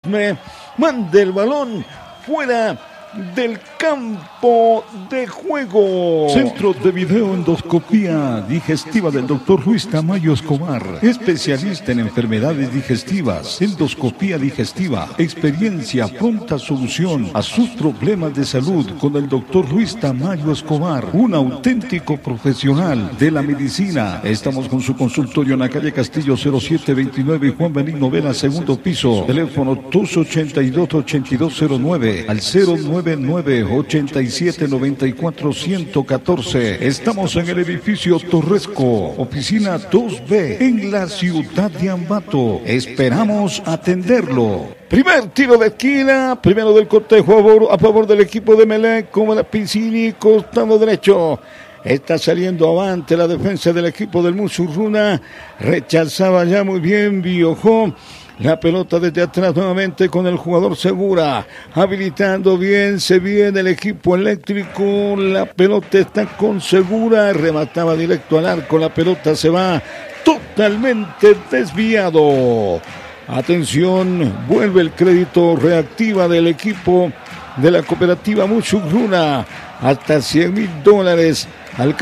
Cusme, manda el balón fuera del campo de juego. Centro de Videoendoscopía Digestiva del Dr. Luis Tamayo Escobar, especialista en enfermedades digestivas, endoscopía digestiva, experiencia, pronta solución a sus problemas de salud con el Dr. Luis Tamayo Escobar, un auténtico profesional de la medicina. Estamos con su consultorio en la calle Castillo 0729 y Juan Benigno Vela, segundo piso. Teléfono 282-8209 al 099-8794-114. Estamos en el edificio Torresco, oficina 2B, en la ciudad de Ambato. Esperamos atenderlo. Primer tiro de esquina, primero del cortejo a favor del equipo de Emelec, como la Piccini, costado derecho. Está saliendo avante la defensa del equipo del Musurruna. Rechazaba ya muy bien Biojó. La pelota desde atrás nuevamente con el jugador Segura. Habilitando bien, se viene el equipo eléctrico. La pelota está con Segura. Remataba directo al arco. La pelota se va totalmente desviado. Atención, vuelve el crédito, reactiva del equipo de la cooperativa Musurruna. Hasta $100,000 al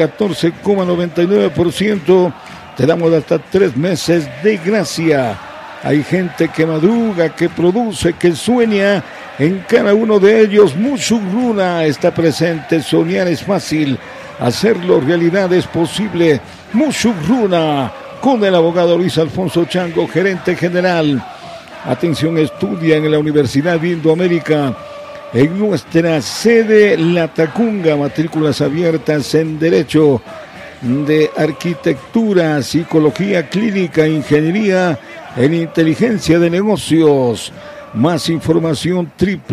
14,99%. Te damos hasta 3 meses de gracia. Hay gente que madruga, que produce, que sueña. En cada uno de ellos, Musurruna está presente. Soñar es fácil, hacerlo realidad es posible. Musurruna, con el abogado Luis Alfonso Chango, gerente general. Atención, estudia en la Universidad de Indoamérica. En nuestra sede, La Tacunga, matrículas abiertas en Derecho, de Arquitectura, Psicología Clínica, Ingeniería en Inteligencia de Negocios. Más información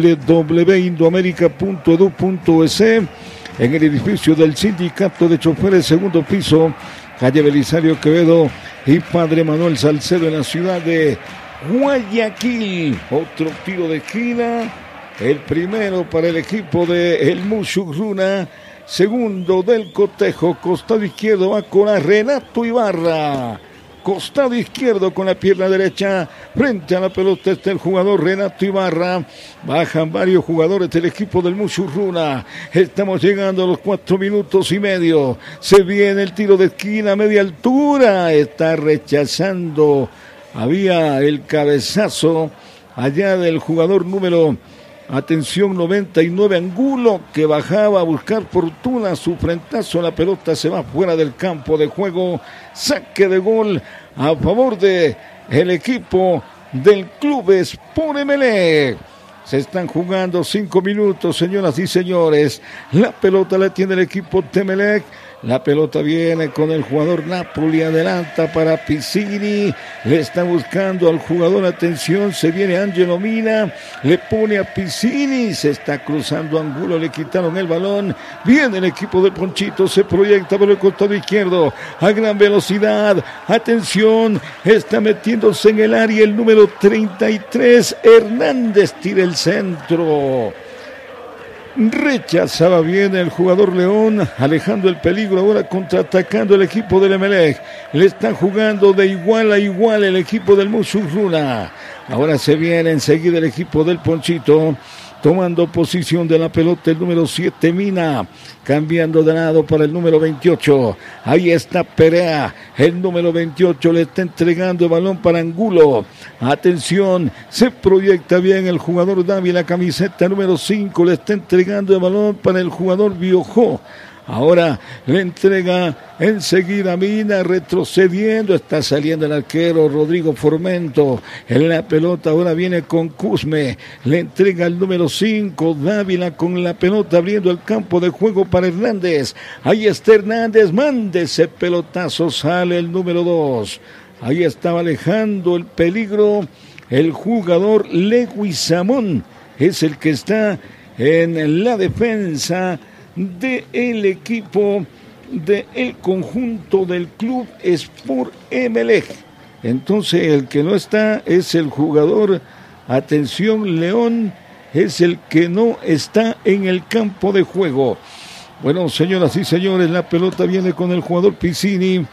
www.indoamerica.edu.es. En el edificio del Sindicato de Choferes, segundo piso, calle Belisario Quevedo y Padre Manuel Salcedo, en la ciudad de Guayaquil. Otro tiro de esquina, el primero para el equipo de el Musurruna, segundo del cotejo. Costado izquierdo va con Renato Ibarra. Costado izquierdo con la pierna derecha, frente a la pelota está el jugador Renato Ibarra. Bajan varios jugadores del equipo del Musurruna. Estamos llegando a los 4 minutos y medio. Se viene el tiro de esquina a media altura. Está rechazando. Había el cabezazo allá del jugador número, atención, 99, Angulo, que bajaba a buscar fortuna. Su frentazo, la pelota se va fuera del campo de juego. Saque de gol a favor de el equipo del Club Sport Emelec. Se están jugando 5 minutos, señoras y señores. La pelota la tiene el equipo de Emelec. La pelota viene con el jugador Napoli, adelanta para Piccini, le está buscando al jugador, atención, se viene Angelo Mina, le pone a Piccini, se está cruzando Angulo, le quitaron el balón, viene el equipo del Ponchito, se proyecta por el costado izquierdo, a gran velocidad, atención, está metiéndose en el área el número 33, Hernández tira el centro. Rechazaba bien el jugador León, alejando el peligro, ahora contraatacando el equipo del Emelec. Le están jugando de igual a igual el equipo del Musurruna. Ahora se viene enseguida el equipo del Ponchito, tomando posición de la pelota el número 7, Mina, cambiando de lado para el número 28, ahí está Perea, el número 28 le está entregando el balón para Angulo, atención, se proyecta bien el jugador Dávila, camiseta número 5, le está entregando el balón para el jugador Biojó. Ahora le entrega enseguida Mina, retrocediendo, está saliendo el arquero Rodrigo Formento, en la pelota ahora viene con Cusme, le entrega el número 5, Dávila con la pelota abriendo el campo de juego para Hernández, ahí está Hernández, mande ese pelotazo, sale el número 2, ahí estaba alejando el peligro, el jugador Leguizamón, es el que está en la defensa del equipo del conjunto del Club Sport Emelec. Entonces el que no está es el jugador, atención, León, es el que no está en el campo de juego. Bueno, señoras y señores, la pelota viene con el jugador Piccini,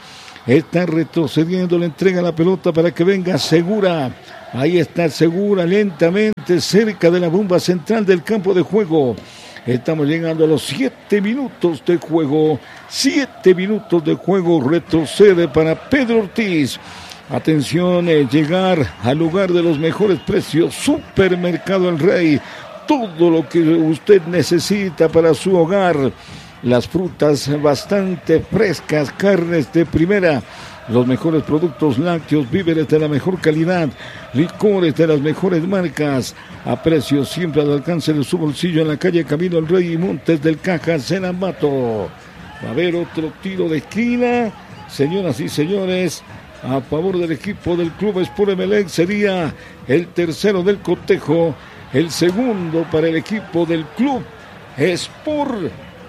está retrocediendo, le entrega la pelota para que venga Segura. Ahí está Segura lentamente cerca de la bomba central del campo de juego. Estamos llegando a los 7 minutos de juego. 7 minutos de juego. Retrocede para Pedro Ortiz. Atención, llegar al lugar de los mejores precios. Supermercado El Rey. Todo lo que usted necesita para su hogar. Las frutas bastante frescas, carnes de primera. Los mejores productos lácteos, víveres de la mejor calidad, licores de las mejores marcas, a precios siempre al alcance de su bolsillo en la calle Camino El Rey y Montes del Cajas en Ambato. Va a haber otro tiro de esquina, señoras y señores, a favor del equipo del Club Sport Emelec. Sería el tercero del cotejo, el segundo para el equipo del Club Sport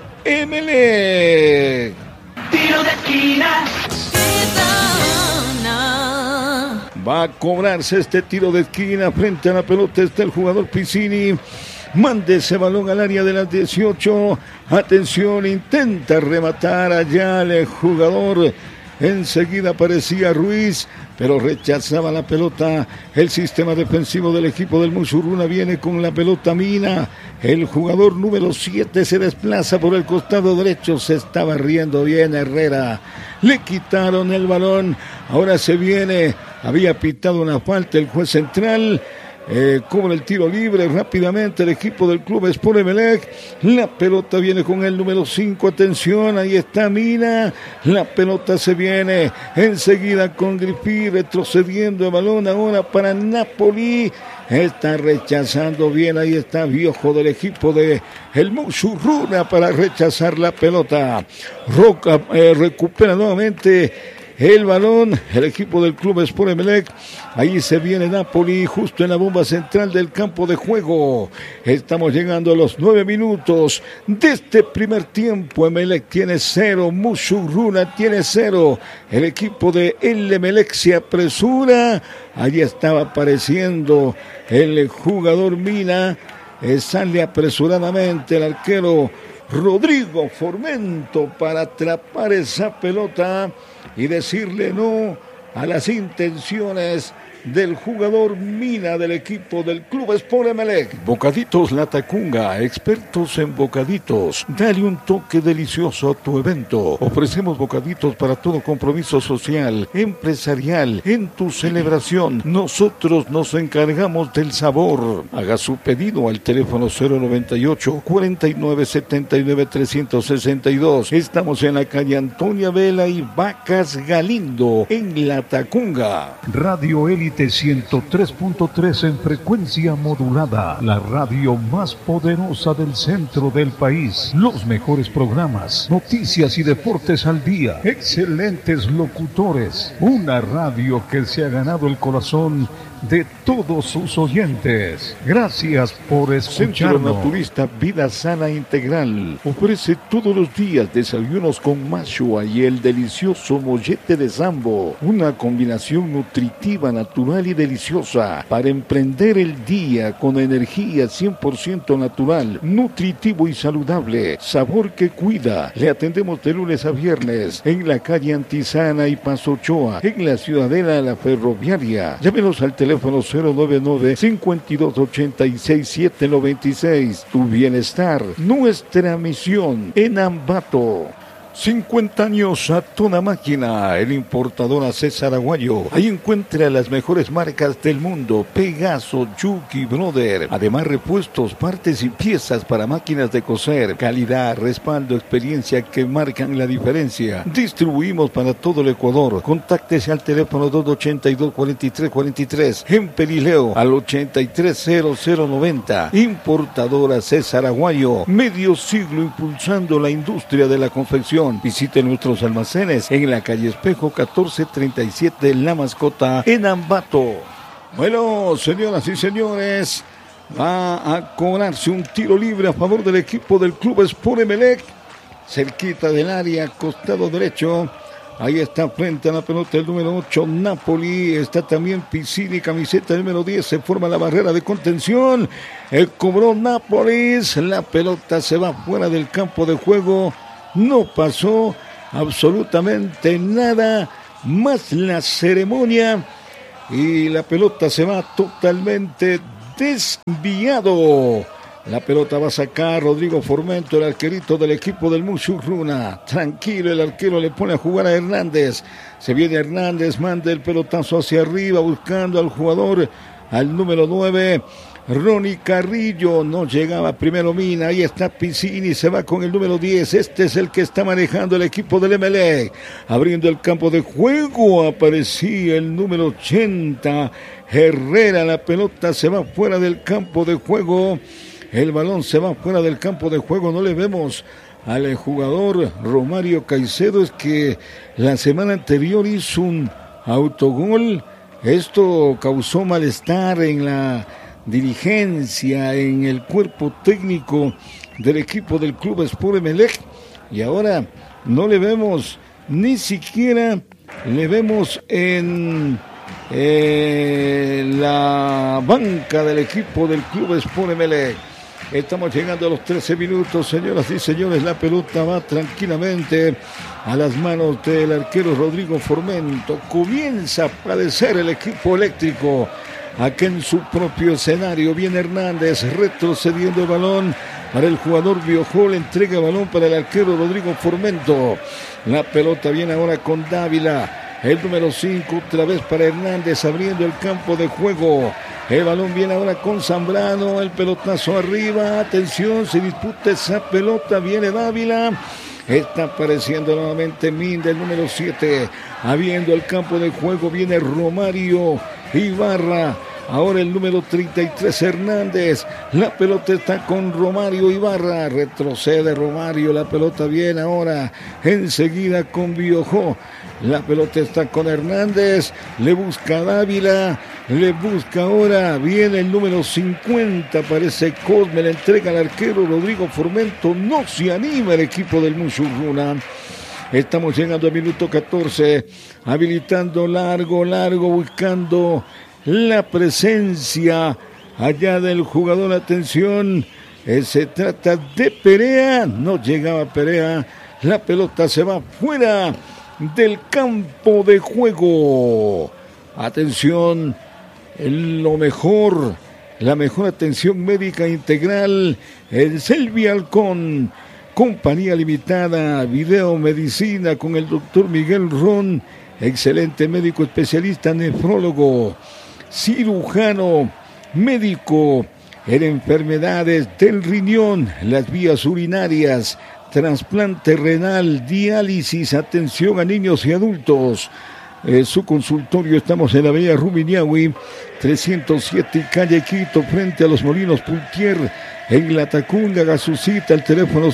Emelec. Tiro de esquina. Va a cobrarse este tiro de esquina. Frente a la pelota está el jugador Piccini. Mande ese balón al área de las 18. Atención, intenta rematar allá el jugador. Enseguida aparecía Ruiz, pero rechazaba la pelota. El sistema defensivo del equipo del Musurruna viene con la pelota. Mina, el jugador número 7 se desplaza por el costado derecho. Se estaba riendo bien Herrera. Le quitaron el balón. Ahora se viene. Había pitado una falta el juez central. Cobra el tiro libre rápidamente el equipo del Club Sport Emelec. La pelota viene con el número 5. Atención, ahí está Mina. La pelota se viene enseguida con Grifí, retrocediendo el balón ahora para Napoli. Está rechazando bien, ahí está Viejo del equipo de el Musurruna para rechazar la pelota. Roca recupera nuevamente el balón, el equipo del Club Sport Emelec. Ahí se viene Napoli, justo en la bomba central del campo de juego. Estamos llegando a los 9 minutos de este primer tiempo. Emelec tiene 0, Musurruna tiene 0. El equipo de el Emelec se apresura. Allí estaba apareciendo el jugador Mina. Sale apresuradamente el arquero Rodrigo Formento para atrapar esa pelota y decirle no a las intenciones del jugador Mina del equipo del Club Sport Emelec. Bocaditos La Tacunga, expertos en bocaditos. Dale un toque delicioso a tu evento. Ofrecemos bocaditos para todo compromiso social, empresarial, en tu celebración. Nosotros nos encargamos del sabor. Haga su pedido al teléfono 098-4979-362. Estamos en la calle Antonia Vela y Vacas Galindo, en La Tacunga. Radio Élite 103.3 en frecuencia modulada, la radio más poderosa del centro del país. Los mejores programas, noticias y deportes al día, excelentes locutores, una radio que se ha ganado el corazón de todos sus oyentes. Gracias por escucharnos. Centro Naturista Vida Sana Integral ofrece todos los días desayunos con mashua y el delicioso mollete de Zambo, una combinación nutritiva, natural y deliciosa para emprender el día con energía 100% natural, nutritivo y saludable, sabor que cuida. Le atendemos de lunes a viernes en la calle Antisana y Paso Ochoa, en la Ciudadela La Ferroviaria. Llámenos al teléfono 099-5286-796. Tu bienestar, nuestra misión en Ambato. 50 años a toda máquina, el importador a César Aguayo. Ahí encuentra las mejores marcas del mundo: Pegaso, Yuki, Brother. Además, repuestos, partes y piezas para máquinas de coser. Calidad, respaldo, experiencia que marcan la diferencia. Distribuimos para todo el Ecuador. Contáctese al teléfono 282-4343. En Perileo al 830090. Importadora César Aguayo. Medio siglo impulsando la industria de la confección. Visite nuestros almacenes en la calle Espejo 1437 La Mascota en Ambato. Bueno, señoras y señores, va a cobrarse un tiro libre a favor del equipo del Club Sport Emelec, cerquita del área, costado derecho. Ahí está frente a la pelota el número 8, Napoli. Está también Piccini, camiseta número 10. Se forma la barrera de contención. Cobró Nápoles. La pelota se va fuera del campo de juego. No pasó absolutamente nada. más la ceremonia y la pelota se va totalmente desviado. La pelota va a sacar Rodrigo Formento, el arquerito del equipo del Musurruna. Tranquilo, el arquero le pone a jugar a Hernández. Se viene Hernández, manda el pelotazo hacia arriba buscando al jugador, al número 9. Ronnie Carrillo, no llegaba primero Mina, ahí está Piccini, se va con el número 10, este es el que está manejando el equipo del Emelec, abriendo el campo de juego, aparecía el número 80, Herrera, la pelota se va fuera del campo de juego, el balón se va fuera del campo de juego, no le vemos al jugador Romario Caicedo, es que la semana anterior hizo un autogol, esto causó malestar en la dirigencia, en el cuerpo técnico del equipo del Club Sport Emelec, y ahora no le vemos, ni siquiera le vemos en la banca del equipo del Club Sport Emelec. Estamos llegando a los 13 minutos, señoras y señores, la pelota va tranquilamente a las manos del arquero Rodrigo Formento, comienza a padecer el equipo eléctrico. Aquí en su propio escenario viene Hernández retrocediendo el balón para el jugador Biojol, entrega el balón para el arquero Rodrigo Formento. La pelota viene ahora con Dávila, el número 5 otra vez para Hernández abriendo el campo de juego. El balón viene ahora con Zambrano, el pelotazo arriba, atención, se disputa esa pelota, viene Dávila. Está apareciendo nuevamente Minda, el número 7, abriendo el campo de juego, viene Romario Ibarra, ahora el número 33 Hernández, la pelota está con Romario Ibarra, retrocede Romario, la pelota viene ahora enseguida con Biojó, la pelota está con Hernández, le busca Dávila, le busca ahora, viene el número 50, parece Cosme, le entrega al arquero Rodrigo Formento, no se anima el equipo del Musurruna. Estamos llegando al minuto 14, habilitando largo, buscando la presencia allá del jugador. Atención, se trata de Perea, no llegaba Perea, la pelota se va fuera del campo de juego. Atención, lo mejor, la mejor atención médica integral, el Selvi Halcón. Compañía Limitada, Video Medicina con el doctor Miguel Ron, excelente médico especialista, nefrólogo, cirujano, médico en enfermedades del riñón, las vías urinarias, trasplante renal, diálisis, atención a niños y adultos. Su consultorio, estamos en la avenida Rumiñahui, 307 calle Quito, frente a los Molinos Pultier, en La Tacunga. Haga su cita al teléfono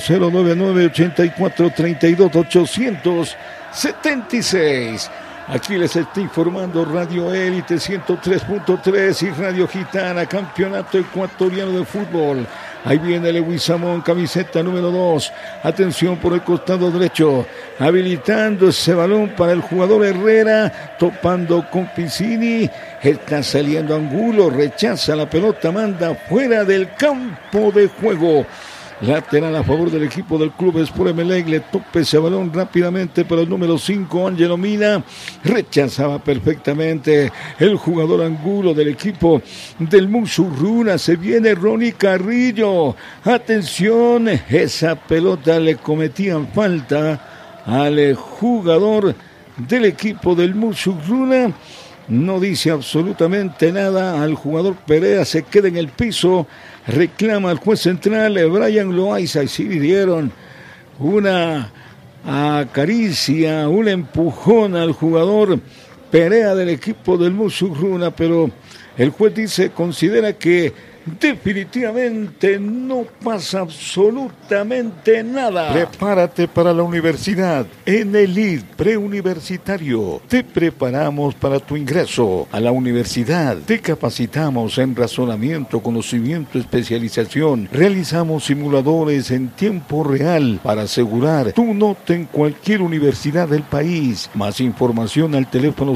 099-8432-876. Aquí les está informando Radio Élite 103.3 y Radio Gitana, Campeonato Ecuatoriano de Fútbol. Ahí viene Leguizamón, camiseta número 2. Atención por el costado derecho. Habilitando ese balón para el jugador Herrera. Topando con Piccini. Está saliendo Angulo. Rechaza la pelota. Manda fuera del campo de juego. Lateral a favor del equipo del Club Sport Emelec. Le topa ese balón rápidamente para el número 5, Ángelo Mina. Rechazaba perfectamente el jugador Angulo del equipo del Musurruna. Se viene Ronnie Carrillo. Atención, esa pelota le cometían falta al jugador del equipo del Musurruna. No dice absolutamente nada al jugador Perea, se queda en el piso, reclama al juez central Brian Loaiza, y sí dieron una acaricia, un empujón al jugador Perea del equipo del Musurruna, pero el juez dice, considera que definitivamente no pasa absolutamente nada. Prepárate para la universidad. En Elite Preuniversitario te preparamos para tu ingreso a la universidad. Te capacitamos en razonamiento, conocimiento, especialización. Realizamos simuladores en tiempo real para asegurar tu nota en cualquier universidad del país. Más información al teléfono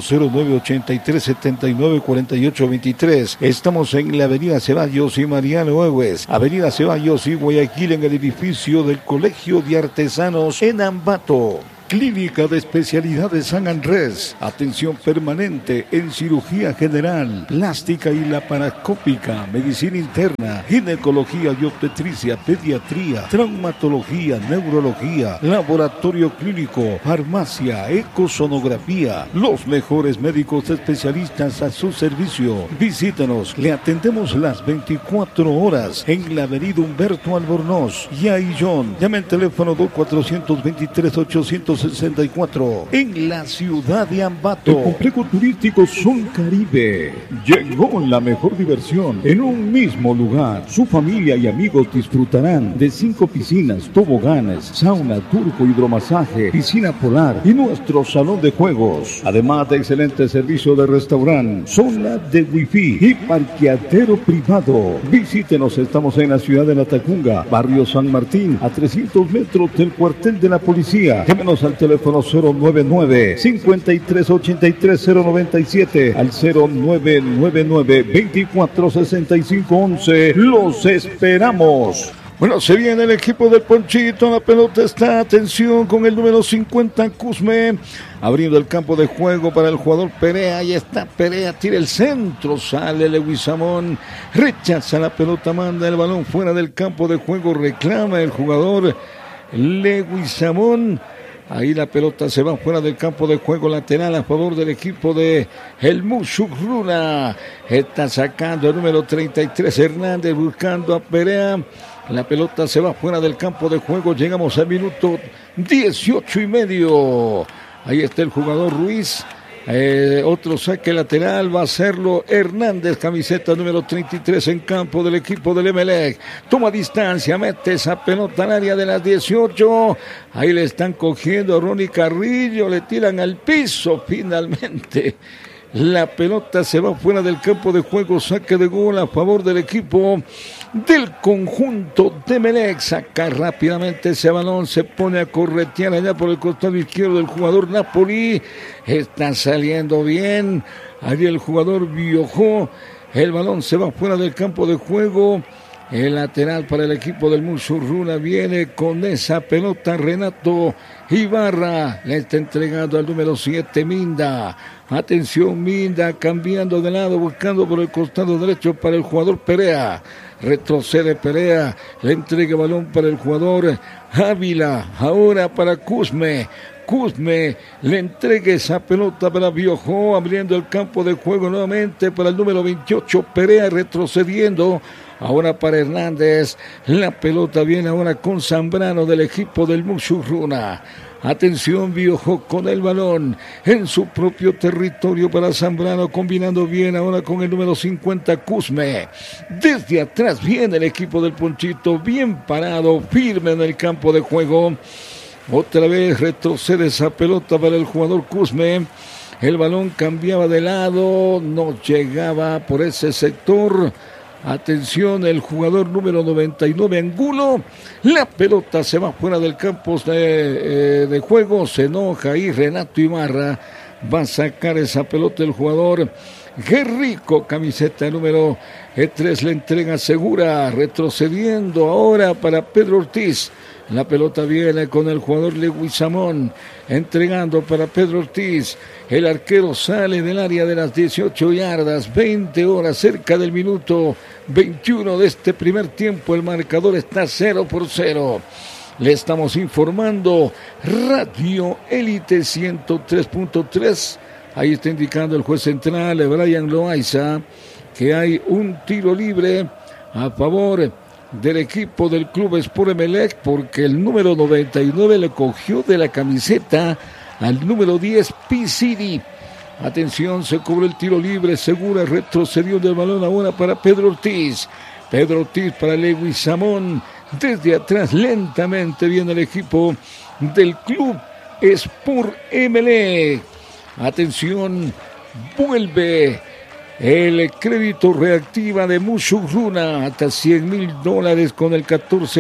0983-794823. Estamos en la avenida Ceballos y Mariano Egues, avenida Ceballos y Guayaquil, en el edificio del Colegio de Artesanos en Ambato. Clínica de Especialidades San Andrés. Atención permanente en cirugía general, plástica y laparoscópica, medicina interna, ginecología y obstetricia, pediatría, traumatología, neurología, laboratorio clínico, farmacia, ecosonografía. Los mejores médicos especialistas a su servicio. Visítenos, le atendemos las 24 horas en la avenida Humberto Albornoz y Aillón. Llame al teléfono 423-864 en la ciudad de Ambato. El complejo turístico Sol Caribe. Llegó la mejor diversión en un mismo lugar. Su familia y amigos disfrutarán de 5 piscinas, toboganes, sauna, turco, hidromasaje, piscina polar y nuestro salón de juegos. Además de excelente servicio de restaurante, zona de wifi y parqueadero privado. Visítenos, estamos en la ciudad de La Tacunga, barrio San Martín, a 300 metros del cuartel de la policía. Llámenos al teléfono 099-5383-097 al 0999-246511. ¡Los esperamos! Bueno, se viene el equipo del Ponchito, la pelota está, atención, con el número 50, Cusme, abriendo el campo de juego para el jugador Perea, ahí está Perea, tira el centro, sale Leguizamón, rechaza la pelota, manda el balón fuera del campo de juego, reclama el jugador Leguizamón. Ahí la pelota se va fuera del campo de juego, lateral a favor del equipo de el Musurruna. Está sacando el número 33, Hernández, buscando a Perea. La pelota se va fuera del campo de juego. Llegamos al minuto 18:30. Ahí está el jugador Ruiz. Otro saque lateral va a hacerlo Hernández, camiseta número 33 en campo del equipo del Emelec. Toma distancia, mete esa pelota al área de las 18. Ahí le están cogiendo a Ronnie Carrillo, le tiran al piso finalmente. La pelota se va fuera del campo de juego, saque de gol a favor del equipo del conjunto de Emelec. Saca rápidamente ese balón, se pone a corretear allá por el costado izquierdo del jugador Napoli. Está saliendo bien, ahí el jugador Biojó. El balón se va fuera del campo de juego. El lateral para el equipo del Musurruna viene con esa pelota. Renato Ibarra le está entregando al número 7, Minda. Atención, Minda cambiando de lado, buscando por el costado derecho para el jugador Perea. Retrocede Perea, le entrega el balón para el jugador Ávila. Ahora para Cusme. Cusme le entrega esa pelota para Biojó, abriendo el campo de juego nuevamente para el número 28, Perea retrocediendo. Ahora para Hernández, la pelota viene ahora con Zambrano del equipo del Musurruna. Atención, Biojó con el balón en su propio territorio para Zambrano, combinando bien ahora con el número 50, Cusme. Desde atrás viene el equipo del Ponchito, bien parado, firme en el campo de juego. Otra vez retrocede esa pelota para el jugador Cusme. El balón cambiaba de lado, no llegaba por ese sector. Atención, el jugador número 99, Angulo. La pelota se va fuera del campo de juego. Se enoja ahí Renato Ibarra. Va a sacar esa pelota el jugador Guerrico, camiseta número 3. Le entrega segura. Retrocediendo ahora para Pedro Ortiz. La pelota viene con el jugador Leguizamón, entregando para Pedro Ortiz. El arquero sale del área de las 18 yardas, 20 horas, cerca del minuto 21 de este primer tiempo. El marcador está 0-0. Le estamos informando Radio Élite 103.3. Ahí está indicando el juez central, Brian Loaiza, que hay un tiro libre a favor del equipo del Club Sport Emelec, porque el número 99 le cogió de la camiseta al número 10, Piscini. Atención, se cobró el tiro libre, Segura retrocedió del balón ahora para Pedro Ortiz. Pedro Ortiz para Leguizamón. Desde atrás lentamente viene el equipo del Club Sport Emelec. Atención, vuelve el crédito reactiva de Musurruna hasta $100,000 con el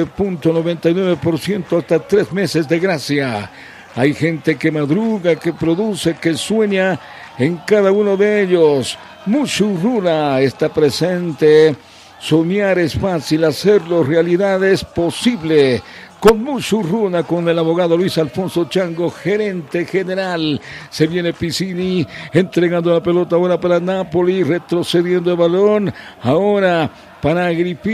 14.99% hasta 3 meses de gracia. Hay gente que madruga, que produce, que sueña en cada uno de ellos. Musurruna está presente. Soñar es fácil, hacerlo realidad es posible. Con Musurruna, con el abogado Luis Alfonso Chango, gerente general. Se viene Piccini, entregando la pelota ahora para Napoli, retrocediendo el balón. Ahora para Agripino.